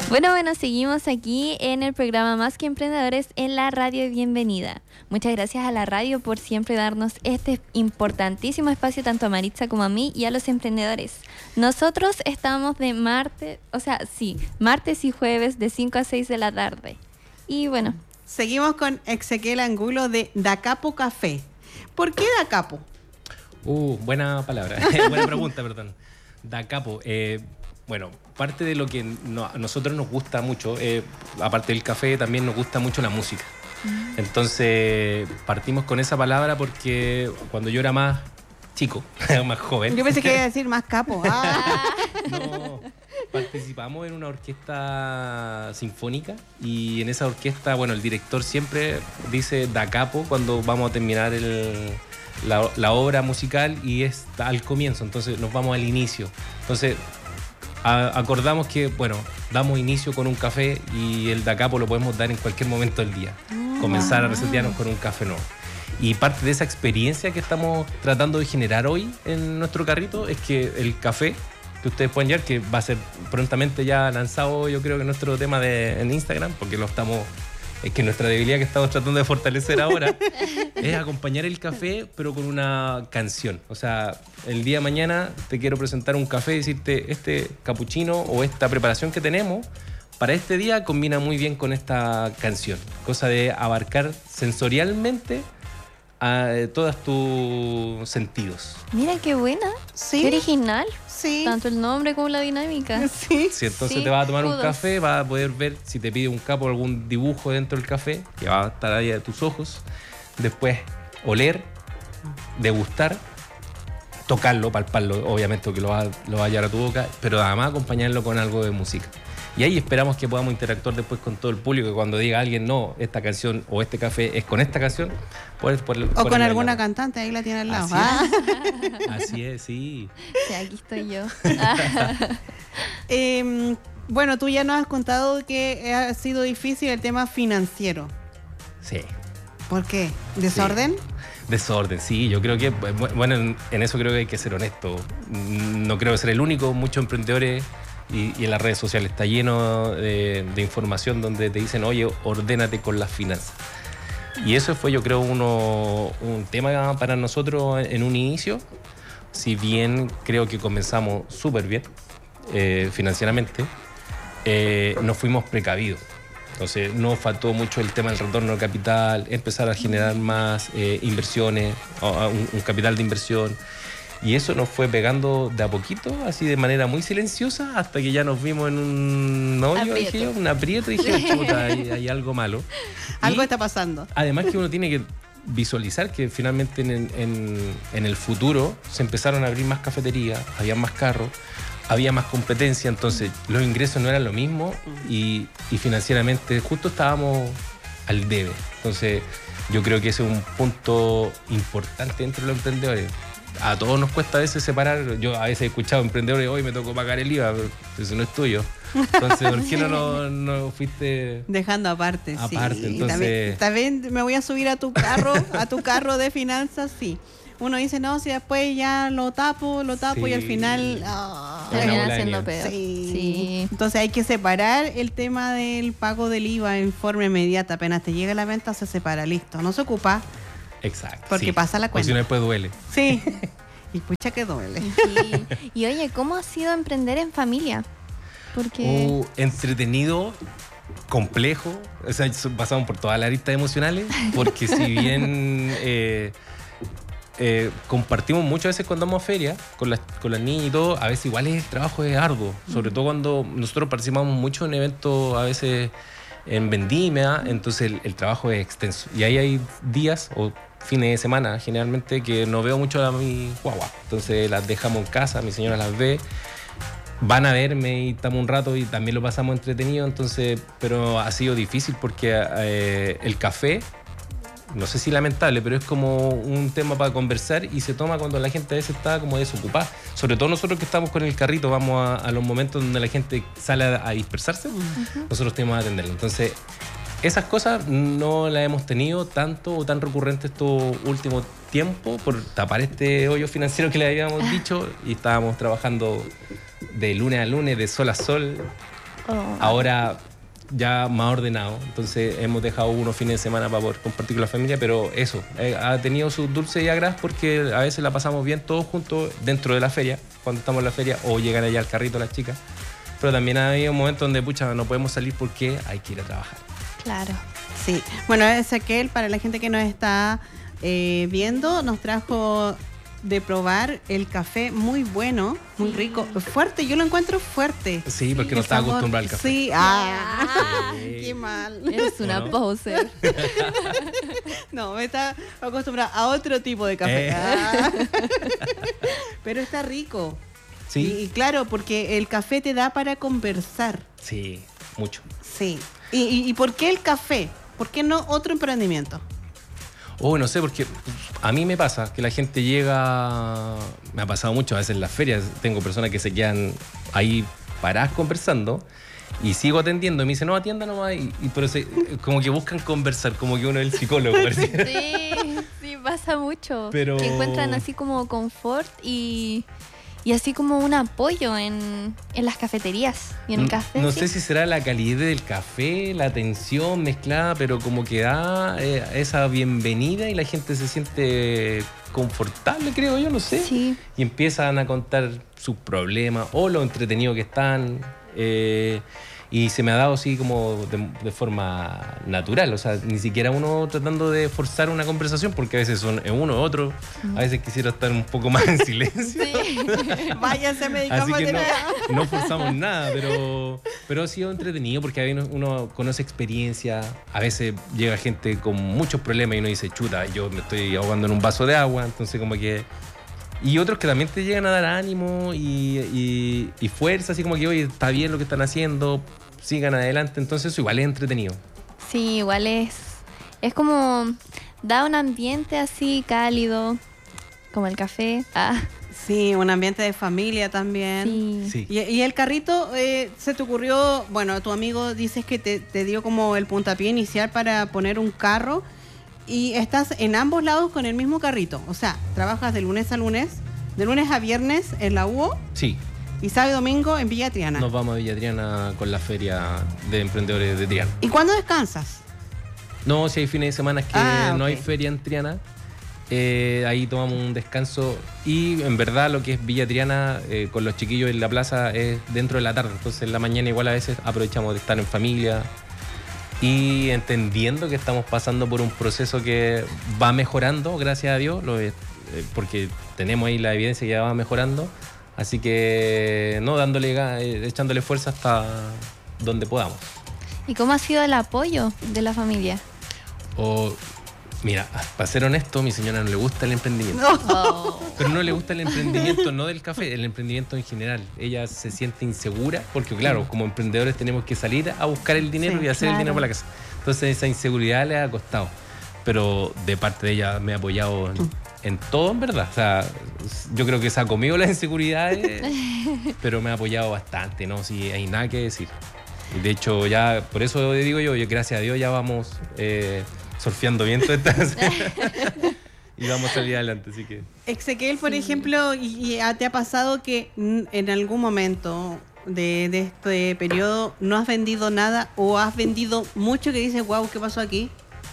Bueno, seguimos aquí en el programa Más que Emprendedores en la radio. Bienvenida. Muchas gracias a la radio por siempre darnos este importantísimo espacio tanto a Maritza como a mí y a los emprendedores. Nosotros estamos de martes y jueves de 5 a 6 de la tarde. Y bueno. Seguimos con Ezequiel Angulo de Dacapo Café. ¿Por qué Dacapo? Buena palabra. Buena pregunta, perdón. Dacapo. Bueno, parte de lo que a nosotros nos gusta mucho, aparte del café, también nos gusta mucho la música. Entonces, partimos con esa palabra porque cuando yo era más chico, más joven... Yo pensé que iba a decir más capo. No, participamos en una orquesta sinfónica y en esa orquesta, bueno, el director siempre dice Dacapo cuando vamos a terminar la obra musical y está al comienzo, entonces nos vamos al inicio. Entonces... acordamos que, bueno, damos inicio con un café y el Dacapo lo podemos dar en cualquier momento del día. Comenzar a resetearnos con un café nuevo. Y parte de esa experiencia que estamos tratando de generar hoy en nuestro carrito es que el café que ustedes pueden llevar, que va a ser prontamente ya lanzado, yo creo que nuestro tema en Instagram, porque es que nuestra debilidad que estamos tratando de fortalecer ahora es acompañar el café, pero con una canción. O sea, el día de mañana te quiero presentar un café y decirte, este capuchino o esta preparación que tenemos para este día combina muy bien con esta canción. Cosa de abarcar sensorialmente a todos tus sentidos. Mira qué buena, ¿Sí? Qué original. Sí. Tanto el nombre como la dinámica. Sí. Si entonces Sí, te vas a tomar un kudos. café, vas a poder ver si te pide un capo algún dibujo dentro del café, que va a estar ahí a tus ojos. Después, oler, degustar, tocarlo, palparlo, obviamente que lo va a llevar a tu boca, pero además acompañarlo con algo de música. Y ahí esperamos que podamos interactuar después con todo el público, que cuando diga alguien, no, esta canción o este café es con esta canción, puedes O con alguna cantante, ahí la tiene al lado. Así es, sí. Sí, aquí estoy yo. Bueno, tú ya nos has contado que ha sido difícil el tema financiero. Sí. ¿Por qué? ¿Desorden? Sí. Desorden, sí. Yo creo que, bueno, en eso creo que hay que ser honesto. No creo ser el único. Muchos emprendedores y en las redes sociales está lleno de información donde te dicen, oye, ordénate con las finanzas. Y eso fue, yo creo, un tema para nosotros en un inicio. Si bien creo que comenzamos súper bien financieramente, nos fuimos precavidos. Entonces nos faltó mucho el tema del retorno de capital, empezar a generar más inversiones, un capital de inversión. Y eso nos fue pegando de a poquito, así de manera muy silenciosa, hasta que ya nos vimos en un hoyo, un aprieto, y dije, chuta, hay algo malo. Algo está pasando. Además que uno tiene que visualizar que finalmente en el futuro se empezaron a abrir más cafeterías, había más carros, había más competencia, entonces los ingresos no eran lo mismo y financieramente justo estábamos al debe. Entonces yo creo que ese es un punto importante entre los emprendedores. A todos nos cuesta a veces separar. Yo a veces he escuchado emprendedores, hoy me tocó pagar el IVA, pero eso no es tuyo. Entonces, ¿por qué no fuiste dejando aparte? Aparte, sí. entonces... También me voy a subir a tu carro de finanzas, sí. Uno dice, no, si después ya lo tapo Sí. y al final... Termina siendo peor. Sí. Entonces hay que separar el tema del pago del IVA en forma inmediata. Apenas te llega la venta, se separa, listo. No se ocupa. Exacto. Porque pasa la cuenta. O si no, después duele. Sí. Y pucha que duele. Sí. Y oye, ¿cómo ha sido emprender en familia? Porque... entretenido, complejo. O sea, pasamos por todas las aristas emocionales. Porque si bien compartimos muchas veces cuando vamos a feria con las niñas y todo, a veces igual el trabajo es arduo. Sobre todo cuando nosotros participamos mucho en eventos, a veces en vendimia, entonces el trabajo es extenso. Y ahí hay días o fines de semana generalmente que no veo mucho a mi guagua. Entonces las dejamos en casa, mi señora las ve, van a verme y estamos un rato y también lo pasamos entretenido. Entonces, pero ha sido difícil porque el café, no sé si lamentable, pero es como un tema para conversar y se toma cuando la gente a veces está como desocupada. Sobre todo nosotros que estamos con el carrito, vamos a los momentos donde la gente sale a dispersarse, nosotros tenemos que atenderlo. Entonces, esas cosas no las hemos tenido tanto o tan recurrentes estos últimos tiempos por tapar este hoyo financiero que le habíamos dicho, y estábamos trabajando de lunes a lunes, de sol a sol, Ahora ya más ordenado, entonces hemos dejado unos fines de semana para poder compartir con la familia, pero eso, ha tenido sus dulces y agras porque a veces la pasamos bien todos juntos dentro de la feria, cuando estamos en la feria, o llegan allá al carrito las chicas, pero también ha habido momentos donde, pucha, no podemos salir porque hay que ir a trabajar. Claro. Sí. Bueno, Ezequiel, para la gente que nos está viendo, nos trajo de probar el café muy bueno, muy rico, fuerte, yo lo encuentro fuerte. Sí, porque no El está sabor, acostumbrado al café. Sí, Sí. qué mal. Eres una ¿O no? poser. No, me está acostumbrada a otro tipo de café. Pero está rico. Sí, Y claro, porque el café te da para conversar. sí, mucho. Sí. ¿Y por qué el café? ¿Por qué no otro emprendimiento? No sé, porque a mí me pasa que la gente llega, me ha pasado mucho a veces en las ferias, tengo personas que se quedan ahí paradas conversando y sigo atendiendo y me dicen, no, atienda nomás, pero como que buscan conversar, como que uno es el psicólogo. parece. Sí, pasa mucho. Pero- Que encuentran así como confort y así como un apoyo en las cafeterías y en el café. No sí. sé si será la calidez del café, la atención mezclada, pero como que da esa bienvenida y la gente se siente confortable, creo yo, no sé. Sí. Y empiezan a contar sus problemas o lo entretenido que están. Y se me ha dado así como de forma natural, o sea, ni siquiera uno tratando de forzar una conversación, porque a veces son uno u otro, a veces quisiera estar un poco más en silencio. Sí. Váyanse a Así medicamentos. que no forzamos nada, pero ha sido entretenido porque a veces uno conoce experiencia, a veces llega gente con muchos problemas y uno dice, chuta, yo me estoy ahogando en un vaso de agua, entonces como que... Y otros que también te llegan a dar ánimo y fuerza, así como que, oye, está bien lo que están haciendo, sigan adelante, entonces eso igual es entretenido. Sí, igual es como da un ambiente así cálido, como el café. Sí, un ambiente de familia también. Sí. Sí. Y el carrito, se te ocurrió, bueno, tu amigo dices que te dio como el puntapié inicial para poner un carro y estás en ambos lados con el mismo carrito. O sea, trabajas de lunes a viernes en la UO Sí, y sábado y domingo en Villa Triana. nos vamos a Villa Triana con la feria de emprendedores de Triana. ¿Y cuándo descansas? No, si hay fines de semana que no hay ok. feria en Triana, ahí tomamos un descanso y en verdad lo que es Villa Triana con los chiquillos en la plaza es dentro de la tarde, entonces en la mañana igual a veces aprovechamos de estar en familia y entendiendo que estamos pasando por un proceso que va mejorando, gracias a Dios, porque tenemos ahí la evidencia que ya va mejorando, así que no echándole fuerza hasta donde podamos. ¿Y cómo ha sido el apoyo de la familia? Mira, para ser honesto, a mi señora no le gusta el emprendimiento. Oh. Pero no le gusta el emprendimiento, no del café, el emprendimiento en general. Ella se siente insegura porque, claro, como emprendedores tenemos que salir a buscar el dinero Sí, y hacer el claro. dinero para la casa. Entonces esa inseguridad le ha costado. Pero de parte de ella me ha apoyado en todo, en verdad. O sea, yo creo que se ha comido las inseguridades, pero me ha apoyado bastante, ¿no? Sí, hay nada que decir. Y de hecho, ya, por eso digo yo, gracias a Dios ya vamos surfeando bien todas estas... y vamos a salir adelante, así que... Ezequiel, por ejemplo, ¿te ha pasado que en algún momento de este periodo no has vendido nada o has vendido mucho que dices, wow, ¿qué pasó aquí?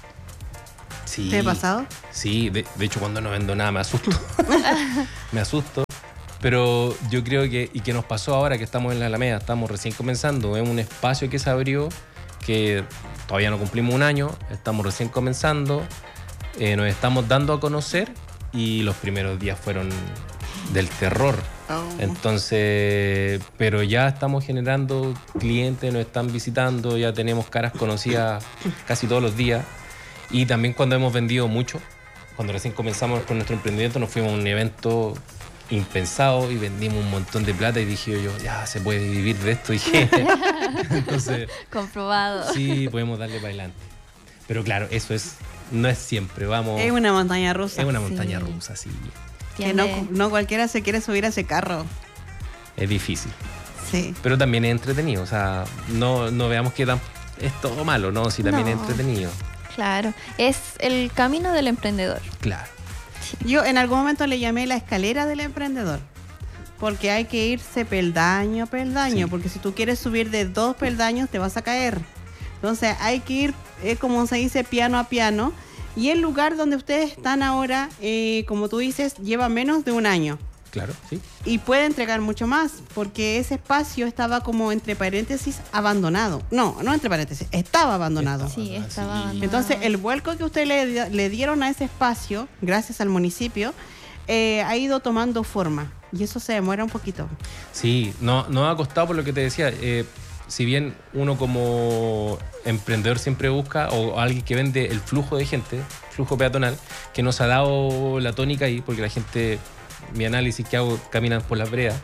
Sí, ¿Te ha pasado? Sí, de hecho cuando no vendo nada me asusto. Me asusto. Pero yo creo que nos pasó ahora que estamos en la Alameda, estamos recién comenzando, es un espacio que se abrió, que todavía no cumplimos un año, estamos recién comenzando, nos estamos dando a conocer y los primeros días fueron del terror. Entonces, pero ya estamos generando clientes, nos están visitando, ya tenemos caras conocidas casi todos los días. Y también cuando hemos vendido mucho, cuando recién comenzamos con nuestro emprendimiento, nos fuimos a un evento impensado y vendimos un montón de plata y dije yo, ya se puede vivir de esto. Dije. Entonces, Comprobado. sí, podemos darle para adelante. Pero claro, eso no es siempre, vamos. Es una montaña rusa. Es una montaña Sí. rusa, sí. Que no cualquiera se quiere subir a ese carro. Es difícil. Sí. Pero también es entretenido. O sea, no veamos que es todo malo, ¿no? Sí, también es No. entretenido. Claro, es el camino del emprendedor. Claro. Yo en algún momento le llamé la escalera del emprendedor. porque hay que irse peldaño a peldaño, Sí. porque si tú quieres subir de 2 peldaños te vas a caer. Entonces hay que ir, como se dice, piano a piano. Y el lugar donde ustedes están ahora, como tú dices, lleva menos de un año. Claro, sí. Y puede entregar mucho más, porque ese espacio estaba como entre paréntesis abandonado. No entre paréntesis, estaba abandonado. Sí, estaba Sí. abandonado. Entonces, el vuelco que ustedes le dieron a ese espacio, gracias al municipio, ha ido tomando forma. Y eso se demora un poquito. Sí, no ha costado por lo que te decía. Si bien uno como emprendedor siempre busca, o alguien que vende el flujo de gente, flujo peatonal, que nos ha dado la tónica ahí, porque la gente, mi análisis que hago, caminan por las veredas,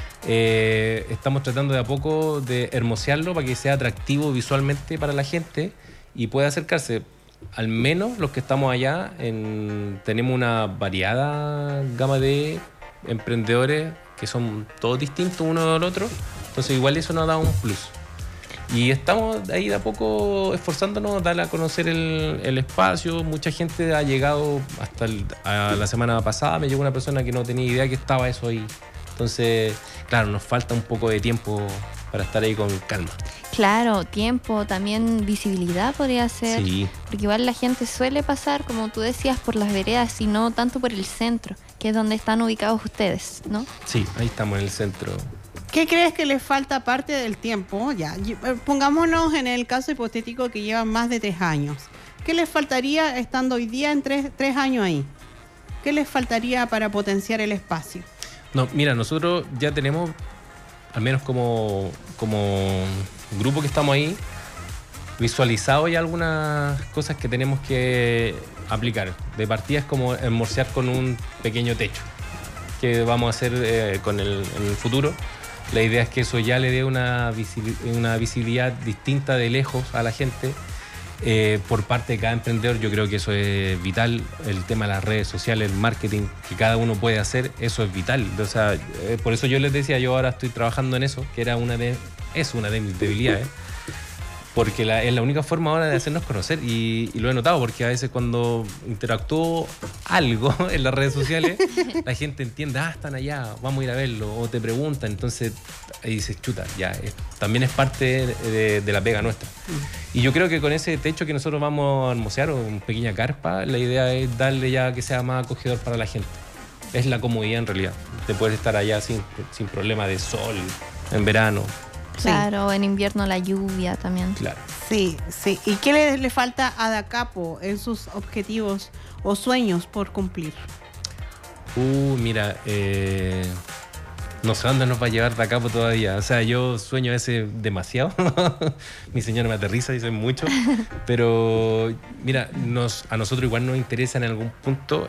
estamos tratando de a poco de hermosearlo para que sea atractivo visualmente para la gente y pueda acercarse. Al menos los que estamos allá, tenemos una variada gama de emprendedores que son todos distintos uno del otro, entonces igual eso nos da un plus. Y estamos ahí de a poco esforzándonos, darle a conocer el espacio. Mucha gente ha llegado a la semana pasada, me llegó una persona que no tenía idea que estaba eso ahí. Entonces, claro, nos falta un poco de tiempo para estar ahí con calma. Claro, tiempo, también visibilidad podría ser. Sí. Porque igual la gente suele pasar, como tú decías, por las veredas y no tanto por el centro, que es donde están ubicados ustedes, ¿no? Sí, ahí estamos en el centro. ¿Qué crees que les falta aparte del tiempo? Ya, pongámonos en el caso hipotético que llevan más de 3 años. ¿Qué les faltaría estando hoy día en 3 años ahí? ¿Qué les faltaría para potenciar el espacio? No, mira, nosotros ya tenemos, al menos como grupo que estamos ahí, visualizado ya algunas cosas que tenemos que aplicar. De partida es como hermosear con un pequeño techo que vamos a hacer en el futuro. La idea es que eso ya le dé una visibilidad distinta de lejos a la gente. Por parte de cada emprendedor, yo creo que eso es vital. El tema de las redes sociales, el marketing que cada uno puede hacer, eso es vital. O sea, por eso yo les decía, yo ahora estoy trabajando en eso, que es una de mis debilidades. Porque es la única forma ahora de hacernos conocer y lo he notado porque a veces cuando interactúo algo en las redes sociales la gente entiende, están allá, vamos a ir a verlo, o te preguntan, entonces ahí dices, chuta, ya, también es parte de la pega nuestra. Y yo creo que con ese techo que nosotros vamos a hermosear, o una pequeña carpa, la idea es darle ya que sea más acogedor para la gente. Es la comodidad en realidad, de poder estar allá sin problema de sol, en verano. Claro, en invierno la lluvia también. Claro. Sí. ¿Y qué le falta a Dacapo en sus objetivos o sueños por cumplir? Mira, no sé dónde nos va a llevar Dacapo todavía. O sea, yo sueño ese demasiado. Mi señora me aterriza, dice mucho. Pero, mira, a nosotros igual nos interesa en algún punto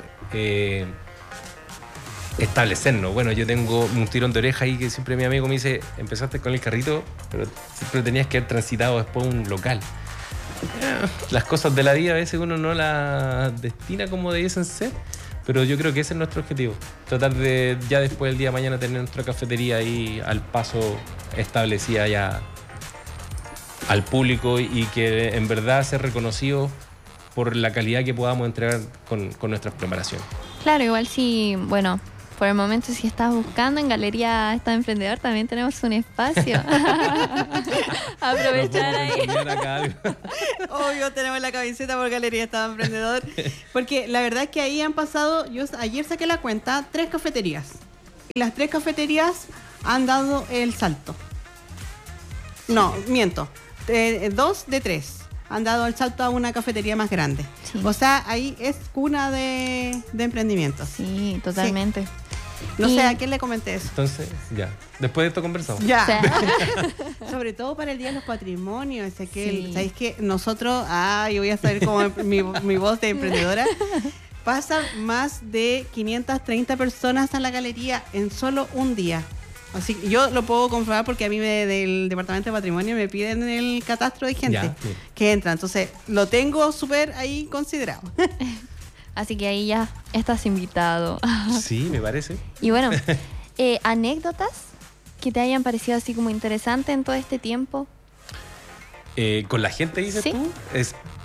establecernos. Bueno, yo tengo un tirón de oreja ahí que siempre mi amigo me dice, empezaste con el carrito, pero siempre tenías que haber transitado después un local. Las cosas de la vida a veces uno no las destina como debiesen ser, pero yo creo que ese es nuestro objetivo. Tratar de ya después del día de mañana tener nuestra cafetería ahí al paso establecida ya al público y que en verdad ser reconocido por la calidad que podamos entregar con nuestras preparaciones. Claro, igual si, bueno, por el momento si estás buscando en Galería Estado Emprendedor también tenemos un espacio. Aprovechar ahí. Obvio, tenemos la camiseta por Galería Estado Emprendedor. Porque la verdad es que ahí han pasado, yo ayer saqué la cuenta, 3 cafeterías. Y las 3 cafeterías han dado el salto. No, miento. 2 de 3 han dado el salto a una cafetería más grande. Sí. O sea, ahí es cuna de emprendimientos. Sí, totalmente. Sí. No sé, ¿a quién le comenté eso? Entonces, ya. Después de esto conversamos. Ya. O sea, Sobre todo para el Día de los Patrimonios. Sí. ¿Sabéis que nosotros, yo voy a saber como mi voz de emprendedora, pasan más de 530 personas a la galería en solo un día? Así que yo lo puedo comprobar porque a mí del Departamento de Patrimonio me piden el catastro de gente que entra. Entonces, lo tengo súper ahí considerado. así que ahí ya estás invitado. Sí, me parece. Y bueno, anécdotas que te hayan parecido así como interesantes en todo este tiempo. Con la gente, dices Sí. tú,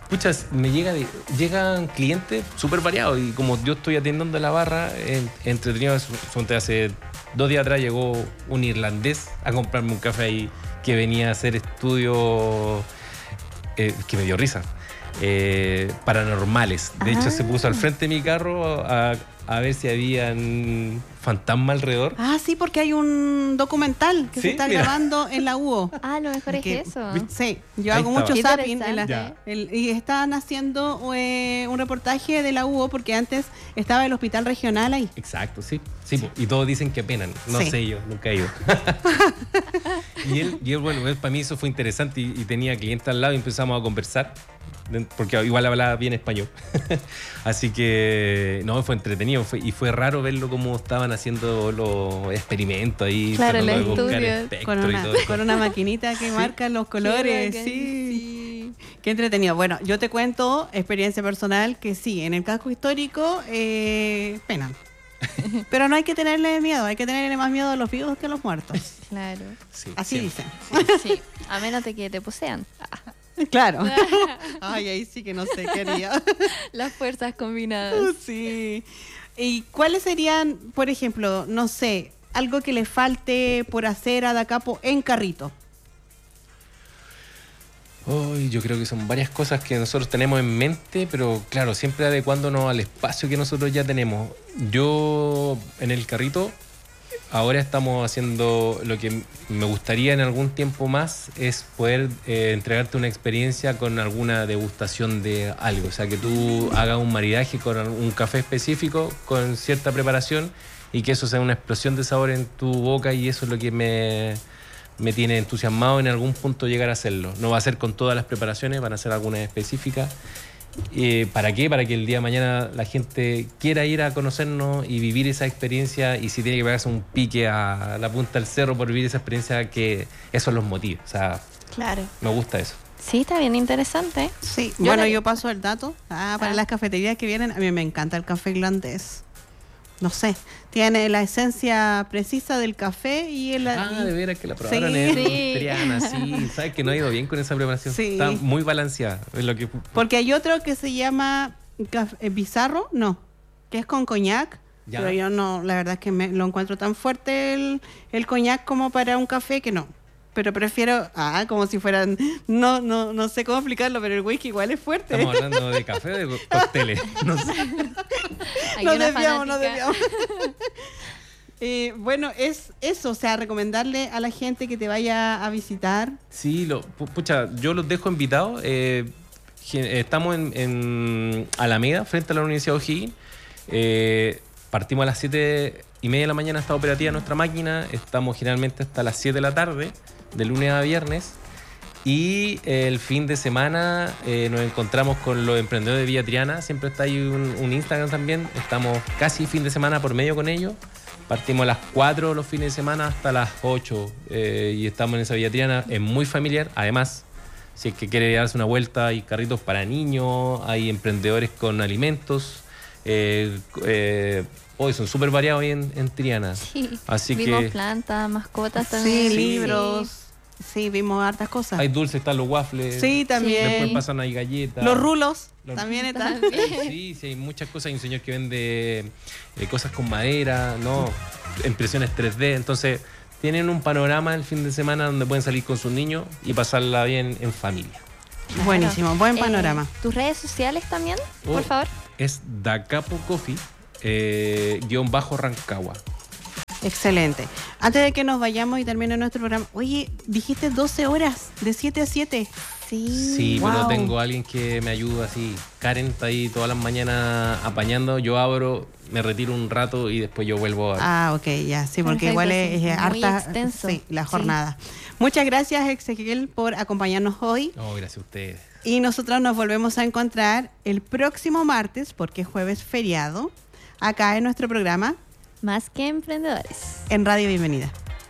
Pucha, llegan clientes súper variados y como yo estoy atendiendo la barra, entretenido. Hace 2 días atrás llegó un irlandés a comprarme un café ahí que venía a hacer estudios que me dio risa. Paranormales. De hecho, se puso al frente de mi carro a ver si habían fantasmas alrededor. Ah, sí, porque hay un documental que ¿Sí? se está Mira. grabando en la UO. Ah, lo mejor Que- es eso. Sí, yo Ahí hago estaba. mucho Qué zapping interesante. y están haciendo un reportaje de la UO porque antes estaba el hospital regional ahí. Exacto, sí. Y todos dicen que penan. No Sí. sé yo, nunca he ido. y él, bueno, para mí eso fue interesante y tenía clientes al lado y empezamos a conversar. Porque igual hablaba bien español. Así que, no, fue entretenido. Y fue raro verlo cómo estaban haciendo los experimentos ahí. Claro, tratando los de buscar estudios. espectros Con y una, todo eso. con una maquinita que marca los colores. bacán, Sí. Qué entretenido. Bueno, yo te cuento, experiencia personal, que sí, en el casco histórico penan. Pero no hay que tenerle miedo, hay que tenerle más miedo a los vivos que a los muertos. Claro. Sí, Así siempre. dicen. Sí, a menos de que te posean. Claro. Ay, ahí sí que no sé qué haría. Las fuerzas combinadas. Sí. ¿Y cuáles serían, por ejemplo, no sé, algo que le falte por hacer a Dacapo en carrito? Hoy yo creo que son varias cosas que nosotros tenemos en mente, pero claro, siempre adecuándonos al espacio que nosotros ya tenemos. Yo en el carrito ahora estamos haciendo lo que me gustaría en algún tiempo más es poder entregarte una experiencia con alguna degustación de algo. O sea, que tú hagas un maridaje con un café específico, con cierta preparación y que eso sea una explosión de sabor en tu boca y eso es lo que me tiene entusiasmado en algún punto llegar a hacerlo. No va a ser con todas las preparaciones, van a ser algunas específicas. ¿Para qué? Para que el día de mañana la gente quiera ir a conocernos y vivir esa experiencia y si tiene que pegarse un pique a la punta del cerro por vivir esa experiencia, que eso los motive. O sea, Claro. me gusta eso. Sí, está bien interesante. Sí. Yo Bueno, la- yo paso el dato. Para las cafeterías que vienen, a mí me encanta el café irlandés. No sé, tiene la esencia precisa del café y el... De veras que la probaron Sí. en Sí. Triana, sí. ¿Sabes que no ha ido bien con esa preparación? Sí. Está muy balanceada. Es lo que... Porque hay otro que se llama bizarro, no, que es con coñac. Ya. Pero yo no, la verdad es que lo encuentro tan fuerte el coñac como para un café que no. Pero prefiero, como si fueran, no sé cómo explicarlo, pero el whisky igual es fuerte. Estamos hablando de café o de cócteles. No sé. Aquí Nos una desviamos, fanática. Bueno, es eso, o sea, recomendarle a la gente que te vaya a visitar. Sí, pucha, yo los dejo invitados. Estamos en Alameda, frente a la Universidad de O'Higgins. Partimos a las 7:30 de la mañana, está operativa nuestra máquina. Estamos generalmente hasta las 7 de la tarde, de lunes a viernes. Y el fin de semana nos encontramos con los emprendedores de Villa Triana. Siempre está ahí un Instagram también. Estamos casi fin de semana por medio con ellos. Partimos a las 4 los fines de semana hasta las 8 y estamos en esa Villa Triana. Es muy familiar. Además, si es que quiere darse una vuelta, hay carritos para niños, hay emprendedores con alimentos. Hoy son súper variados ahí en Triana. Sí. Así Vimos que plantas, mascotas Sí, también. libros. Sí, vimos hartas cosas. hay dulces, están los waffles. Sí, también. Después pasan ahí galletas. Los rulos Los- también están. Sí, sí, hay muchas cosas. Hay un señor que vende cosas con madera, ¿no? Impresiones 3D. Entonces, tienen un panorama el fin de semana donde pueden salir con sus niños y pasarla bien en familia. Buenísimo, buen panorama. ¿Tus redes sociales también, por Oh. favor? Es Dacapo Coffee, _Rancagua. Excelente. Antes de que nos vayamos y termine nuestro programa, oye, dijiste 12 horas, de 7 a 7. Sí, Wow. pero tengo a alguien que me ayuda así. Karen está ahí todas las mañanas apañando. Yo abro, me retiro un rato y después yo vuelvo a... Ok, ya, sí, porque Perfecto, igual sí. es Muy harta extenso. sí, la Sí. jornada. Muchas gracias, Ezequiel, por acompañarnos hoy. No, gracias a ustedes. Y nosotros nos volvemos a encontrar el próximo martes, porque es jueves feriado, acá en nuestro programa Más que emprendedores. en Radio Bienvenida.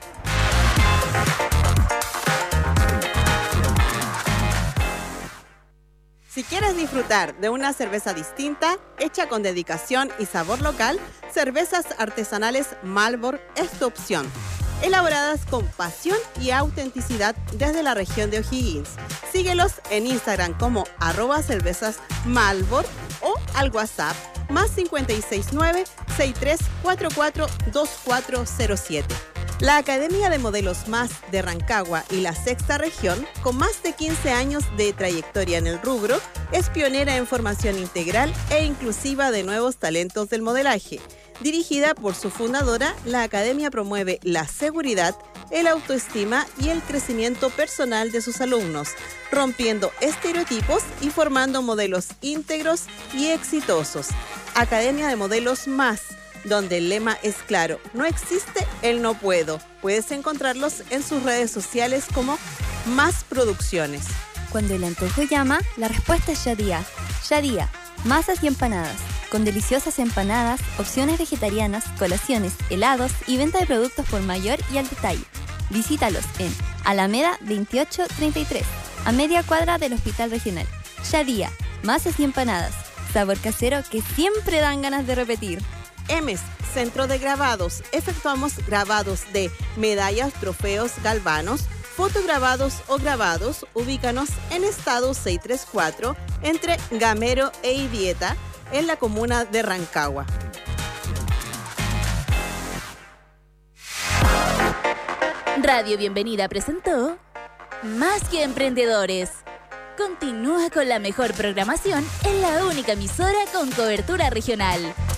Si quieres disfrutar de una cerveza distinta, hecha con dedicación y sabor local, Cervezas Artesanales Malbor es tu opción. elaboradas con pasión y autenticidad desde la región de O'Higgins. Síguelos en Instagram como @cervezasmalbor o al WhatsApp más 569-6344-2407. La Academia de Modelos MAS de Rancagua y la Sexta Región, con más de 15 años de trayectoria en el rubro, es pionera en formación integral e inclusiva de nuevos talentos del modelaje. Dirigida por su fundadora, la Academia promueve la seguridad, el autoestima y el crecimiento personal de sus alumnos, rompiendo estereotipos y formando modelos íntegros y exitosos. Academia de Modelos MAS, donde el lema es claro: no existe el no puedo. Puedes encontrarlos en sus redes sociales como MAS Producciones. Cuando el antojo llama, la respuesta es Yadía. Yadía, masas y empanadas. Con deliciosas empanadas, opciones vegetarianas, colaciones, helados y venta de productos por mayor y al detalle. Visítalos en Alameda 2833, a media cuadra del Hospital Regional. Yadía, masas y empanadas. Sabor casero que siempre dan ganas de repetir. EMES, Centro de Grabados. Efectuamos grabados de medallas, trofeos, galvanos, fotograbados o grabados. Ubícanos en estado 634, entre Gamero e Ibieta, en la comuna de Rancagua. Radio Bienvenida presentó Más que Emprendedores. Continúa con la mejor programación en la única emisora con cobertura regional.